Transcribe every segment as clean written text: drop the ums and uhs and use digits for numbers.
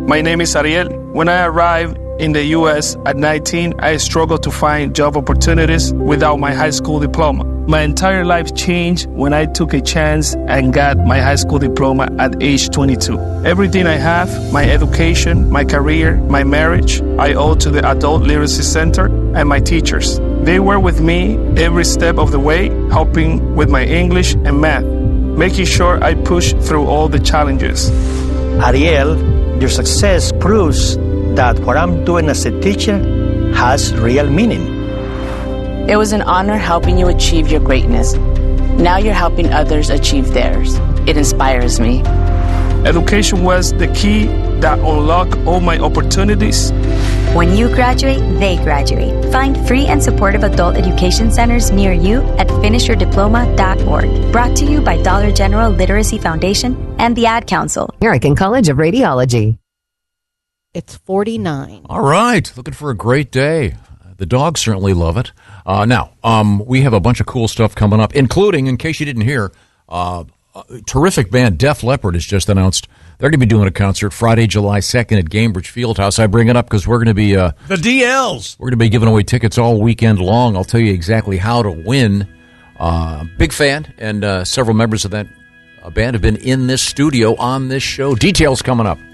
My name is Ariel. When I arrived in the U.S. at 19, I struggled to find job opportunities without my high school diploma. My entire life changed when I took a chance and got my high school diploma at age 22. Everything I have, my education, my career, my marriage, I owe to the Adult Literacy Center and my teachers. They were with me every step of the way, helping with my English and math, making sure I push through all the challenges. Ariel, your success proves that what I'm doing as a teacher has real meaning. It was an honor helping you achieve your greatness. Now you're helping others achieve theirs. It inspires me. Education was the key that unlocked all my opportunities. When you graduate, they graduate. Find free and supportive adult education centers near you at finishyourdiploma.org. Brought to you by Dollar General Literacy Foundation and the Ad Council. American College of Radiology. It's 49. All right. Looking for a great day. The dogs certainly love it. Now, we have a bunch of cool stuff coming up, including, in case you didn't hear, terrific band Def Leppard has just announced they're going to be doing a concert Friday, July 2nd at Gainbridge Fieldhouse. I bring it up because we're going to be the DLs. We're going to be giving away tickets all weekend long. I'll tell you exactly how to win. Big fan, and several members of that band have been in this studio on this show. Details coming up.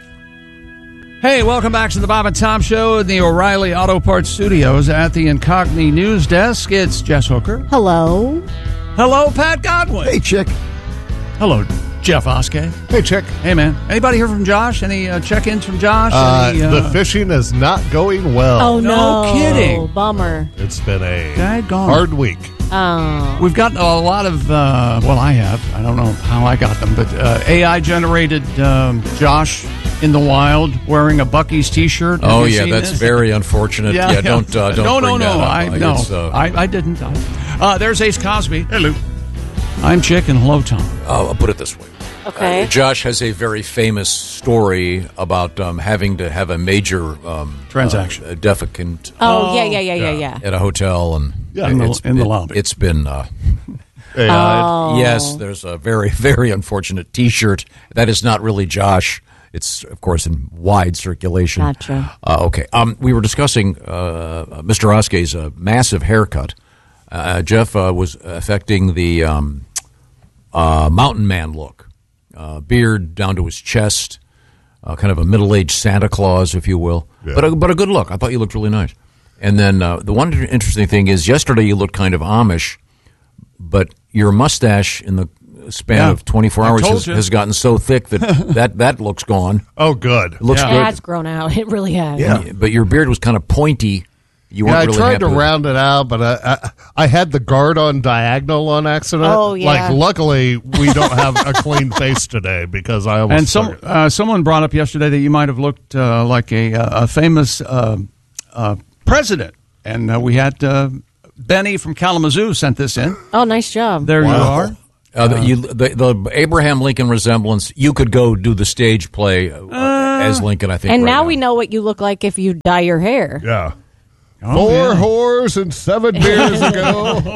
Hey, welcome back to the Bob and Tom Show in the O'Reilly Auto Parts Studios at the Incogni News Desk. It's Jess Hooker. Hello. Hello, Pat Godwin. Hey, Chick. Hello, Jeff Oskey. Hey, Chick. Hey, man. Anybody hear from Josh? Any check-ins from Josh? The fishing is not going well. Oh, no. Kidding. Bummer. It's been a Daggone. hard week. Oh. We've got a lot of, I have. I don't know how I got them, but AI-generated Josh in the wild wearing a Buc-ee's T-shirt. Oh, yeah, that's very unfortunate. Yeah, don't bring that up. I didn't. There's Ace Cosby. Hello. I'm Chick, and hello, Tom. I'll put it this way. Okay. Josh has a very famous story about having to have a major transaction, a defecant. Yeah. At a hotel, and in the lobby. It's been. Yes, there's a very, very unfortunate T-shirt that is not really Josh. It's, of course, in wide circulation. Gotcha. Okay. We were discussing Mr. Oskey's massive haircut. Jeff was affecting the mountain man look. Beard down to his chest, kind of a middle-aged Santa Claus, if you will. Yeah. But a good look. I thought you looked really nice. And then the one interesting thing is yesterday you looked kind of Amish, but your mustache in the span of 24 hours has gotten so thick that looks gone. Oh, good. It looks good. It has grown out. It really has. Yeah. But your beard was kind of pointy. You weren't really I tried to round it out, but I had the guard on diagonal on accident. Oh, yeah. Like, luckily, we don't have a clean face today because I almost... And someone brought up yesterday that you might have looked like a famous president. And we had Benny from Kalamazoo sent this in. Oh, nice job. There you are. The Abraham Lincoln resemblance, you could go do the stage play as Lincoln, I think. And now we know what you look like if you dye your hair. Yeah. 4 whores and 7 beers ago.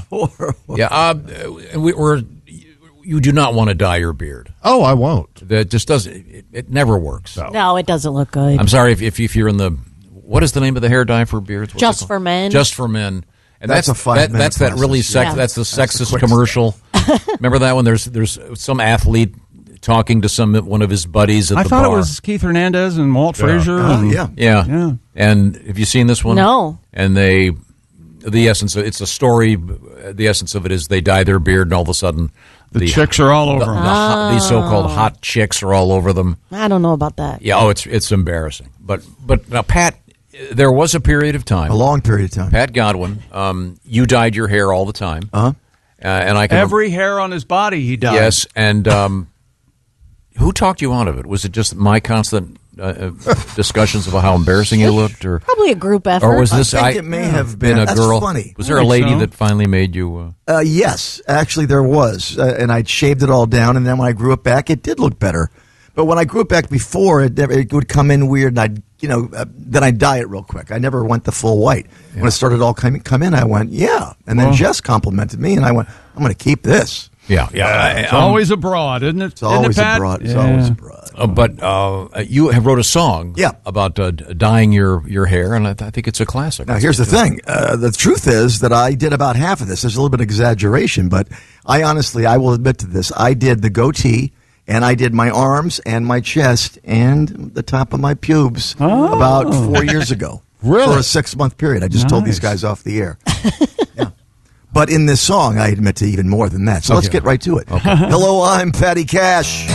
You do not want to dye your beard. Oh, I won't. That just doesn't. It never works. No, it doesn't look good. I'm sorry if you're in the. What is the name of the hair dye for beards? Just for Men. Just for Men. And that's a 5-minute That's that really That's the sexist commercial. Remember that one? There's some athlete talking to one of his buddies at the bar. I thought it was Keith Hernandez and Walt Frazier. Yeah. And have you seen this one? No. And the essence of it's a story. The essence of it is they dye their beard, and all of a sudden the chicks are all over them. These so-called hot chicks are all over them. I don't know about that. Yeah. Oh, it's embarrassing. But now, Pat. There was a period of time, a long period of time. Pat Godwin, you dyed your hair all the time, and I can every hair on his body he dyed. Yes, and who talked you out of it? Was it just my constant discussions about how embarrassing you looked, or probably a group effort? Or was this? I think it may have been a girl. That's funny. Was there a lady that finally made you? Yes, actually there was, and I shaved it all down, and then when I grew it back, it did look better. But when I grew it back before, it would come in weird, and then I'd dye it real quick. I never went the full white. Yeah. When it started all come in, I went, yeah. And then Jess complimented me, and I went, I'm going to keep this. Yeah, yeah. It's always abroad, isn't it? It's always Pat? abroad. It's always abroad. But you have wrote a song about dyeing your hair, and I think it's a classic. Now, here's the thing. The truth is that I did about half of this. There's a little bit of exaggeration, but I will admit to this. I did the goatee, and I did my arms and my chest and the top of my pubes about 4 years ago. Really? For a 6-month period. I just told these guys off the air. Yeah. But in this song, I admit to even more than that. So let's get right to it. Okay. Hello, I'm Patty Cash.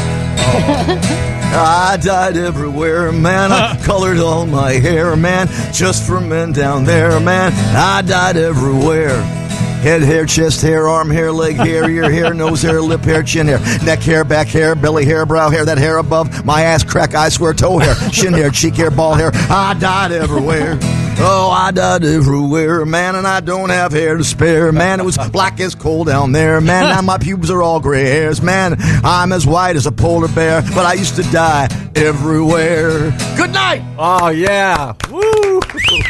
I dyed everywhere, man. I colored all my hair, man. Just for men down there, man. I dyed everywhere. Head hair, chest hair, arm hair, leg hair, ear hair, nose hair, lip hair, chin hair, neck hair, back hair, belly hair, brow hair, that hair above my ass crack, I swear, toe hair, shin hair, cheek hair, ball hair. I dyed everywhere. Oh, I dyed everywhere, man, and I don't have hair to spare, man. It was black as coal down there, man. Now my pubes are all gray hairs, man. I'm as white as a polar bear, but I used to dye everywhere. Good night. Oh, yeah. Woo.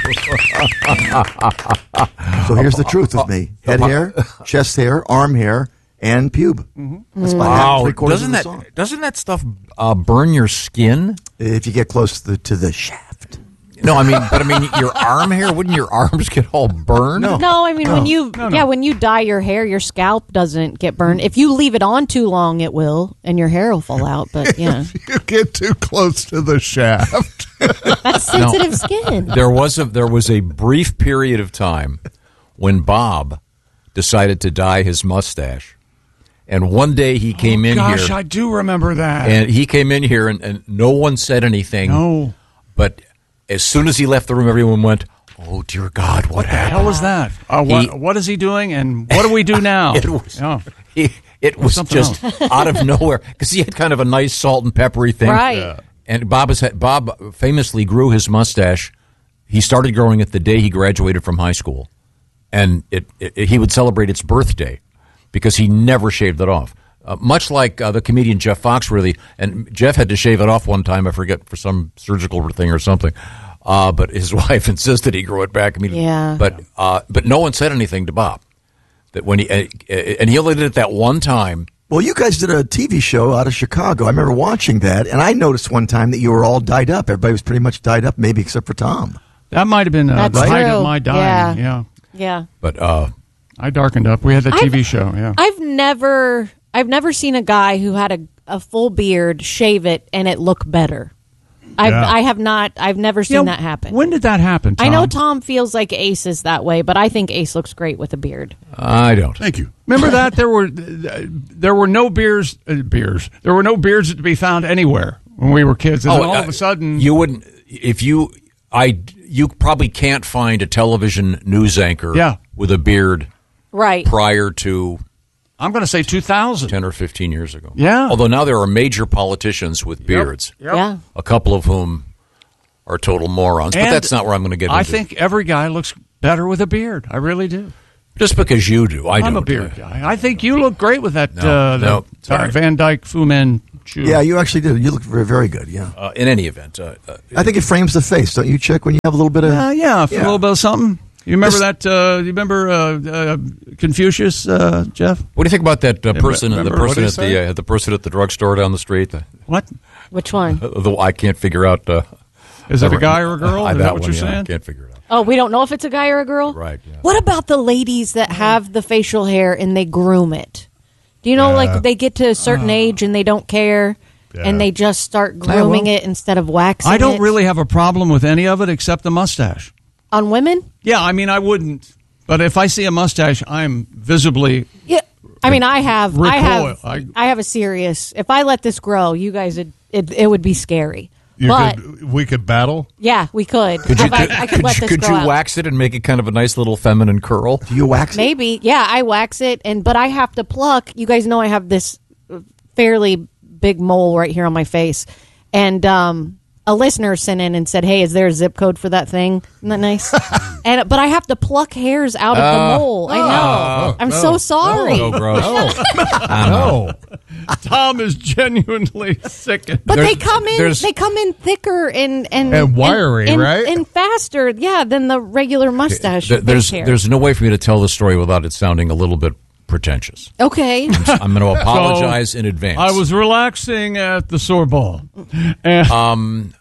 So here's the truth with me. Head hair, chest hair, arm hair, and pube. That's about three-quarters of the song. Doesn't that stuff burn your skin? If you get close to the shaft. No, I mean, your arm hair, wouldn't your arms get all burned? No, I mean, when you dye your hair, your scalp doesn't get burned. If you leave it on too long, it will, and your hair will fall out. But yeah, If you get too close to the shaft. that's sensitive skin. There was a brief period of time when Bob decided to dye his mustache. And one day he came in here. Gosh, I do remember that. And he came in here, and no one said anything. No. But as soon as he left the room, everyone went, "Oh, dear God, what happened?" What the hell is that? What is he doing, and what do we do now? It was just out of nowhere, because he had kind of a nice salt and peppery thing. Right. Yeah. And Bob famously grew his mustache. He started growing it the day he graduated from high school. And he would celebrate its birthday because he never shaved it off. Much like the comedian Jeff Foxworthy, and Jeff had to shave it off one time, I forget, for some surgical thing or something. But his wife insisted he grew it back immediately. Yeah. But no one said anything to Bob. That when he only did it that one time. Well, you guys did a TV show out of Chicago. I remember watching that, and I noticed one time that you were all dyed up. Everybody was pretty much dyed up, maybe except for Tom. That might have been the height of my dyeing. Yeah. Yeah. But I darkened up. We had the TV show. Yeah. I've never seen a guy who had a full beard shave it and it look better. I have not. I've never seen that happen. When did that happen, Tom? I know Tom feels like Ace is that way, but I think Ace looks great with a beard. I don't. Thank you. Remember that there were no beers. There were no beards to be found anywhere when we were kids, and then all of a sudden you wouldn't. If you probably can't find a television news anchor with a beard right prior to. I'm going to say 2000. 10 or 15 years ago. Yeah. Although now there are major politicians with beards. Yep. Yeah. A couple of whom are total morons. But that's not where I'm going to get into. I think every guy looks better with a beard. I really do. Just because you do. I'm a beard guy. I think you look great with that sorry. Van Dyke Fu Manchu. Yeah, you actually do. You look very, very good, yeah. In any event. I think it frames the face, don't you, Chick, when you have a little bit of... a little bit of something. You remember that? You remember Confucius, Jeff? What do you think about that person? The person at the drugstore down the street. What? Which one? I can't figure out. Is it a guy or a girl? Is that what you're saying? I can't figure it out. Oh, we don't know if it's a guy or a girl? Right. Yeah. What about the ladies that have the facial hair and they groom it? Do you know, like they get to a certain age and they don't care and they just start grooming it instead of waxing it? I don't really have a problem with any of it except the mustache. On women? Yeah, I mean, I wouldn't. But if I see a mustache, I'm visibly... Yeah. I mean, I have a serious... If I let this grow, you guys, it would be scary. We could battle? Yeah, we could. Could you out. wax it and make it kind of a nice little feminine curl? Do you wax it? Maybe. Yeah, I wax it, but I have to pluck. You guys know I have this fairly big mole right here on my face. And a listener sent in and said, "Hey, is there a zip code for that thing?" Isn't that nice? But I have to pluck hairs out of the mole. I know. I'm so sorry. So gross. No. Tom is genuinely sickened. But they come in thicker and wiry, right? And faster, than the regular mustache. There's no way for me to tell the story without it sounding a little bit pretentious. Okay. I'm going to apologize in advance. I was relaxing at the Sorbonne. And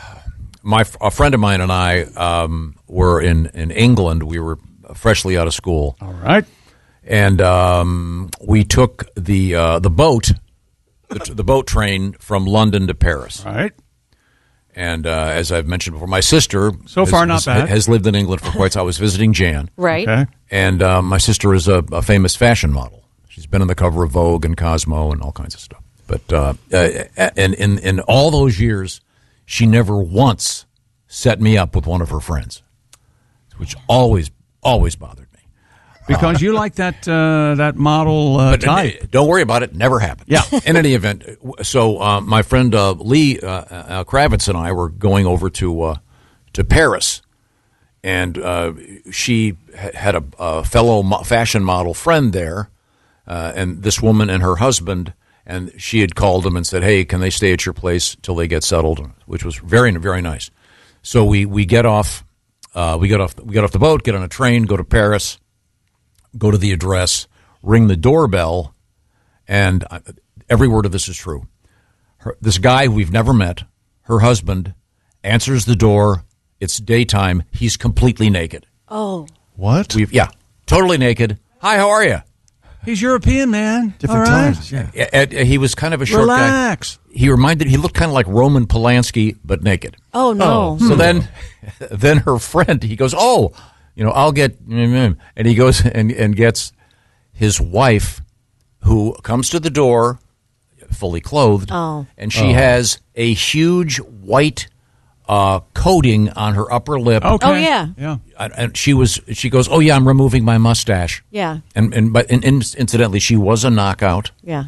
A friend of mine and I were in England. We were freshly out of school. all right. And we took the boat, the boat train from London to Paris. All right. And as I've mentioned before, my sister So far, not bad. has lived in England for quite some time. I was visiting Jan. Right. Okay. And my sister is a famous fashion model. She's been on the cover of Vogue and Cosmo and all kinds of stuff. But and in all those years, she never once set me up with one of her friends, which always bothered me. Because you like that model type. Don't worry about it. Never happened. Yeah. In any event, so my friend Lee Kravitz and I were going over to Paris, and she had a fellow fashion model friend there, and this woman and her husband, and she had called them and said, "Hey, can they stay at your place till they get settled?" Which was very, very nice. So we get off the boat, get on a train, go to Paris. Go to the address, ring the doorbell, and every word of this is true. This guy who we've never met, her husband, answers the door. It's daytime. He's completely naked. Oh. What? Totally naked. Hi, how are you? He's European, man. Different All right. times. Yeah. He was kind of a short Relax. guy. He looked kind of like Roman Polanski, but naked. Oh, no. So then her friend, he goes, "Oh, I'll get," and he goes and gets his wife, who comes to the door, fully clothed, and she has a huge white coating on her upper lip. Okay. Oh, yeah. Yeah. And she goes, "Oh yeah, I'm removing my mustache." Yeah. But incidentally, she was a knockout. Yeah.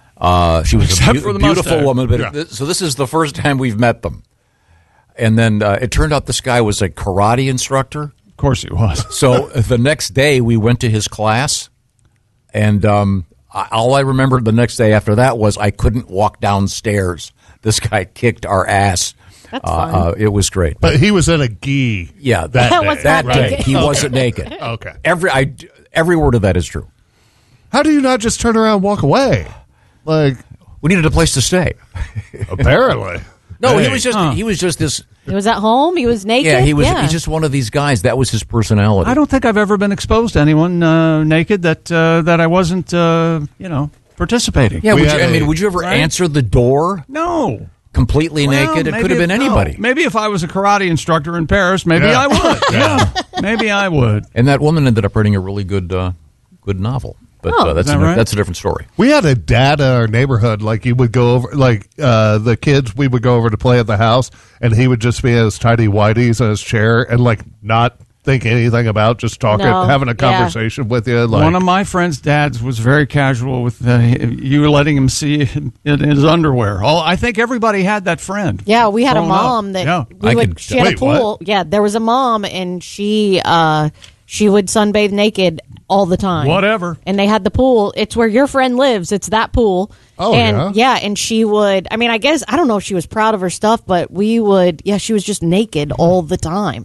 She was Except a for the beautiful mustache. woman. But Yeah. so this is the first time we've met them. And then it turned out this guy was a karate instructor. Of course he was. So the next day we went to his class, and all I remember the next day after that was I couldn't walk downstairs. This guy kicked our ass. That's fun. It was great. But he was in a gi. Yeah, That was that not day naked. he wasn't naked. Okay. Every word of that is true. How do you not just turn around and walk away? Like, We needed a place to stay. apparently. No, Hey. he was just this. He was at home. He was naked. Yeah, he's just one of these guys. That was his personality. I don't think I've ever been exposed to anyone naked that I wasn't, participating. Yeah, We would had you, a- would you ever Right? answer the door No. completely Well, naked? It maybe could have been if- anybody. no. Maybe if I was a karate instructor in Paris, maybe Yeah. I would. Yeah. Maybe I would. And that woman ended up writing a really good novel. But Oh. that's Is that right? that's a different story. We had a dad in our neighborhood. Like, he would go over, the kids, we would go over to play at the house, and he would just be in his tidy whities in his chair and, not think anything about just talking, No. having a Yeah. conversation with you. One of my friend's dads was very casual with you letting him see in his underwear. I think everybody had that friend. Yeah, we had a Growing up. mom that Yeah. she had Wait, a pool. what? Yeah, there was a mom, and she would sunbathe naked all the time. Whatever. And they had the pool. It's where your friend lives. It's that pool. Oh, and and she would. I mean, I guess I don't know if she was proud of her stuff, but we would. Yeah, she was just naked all the time.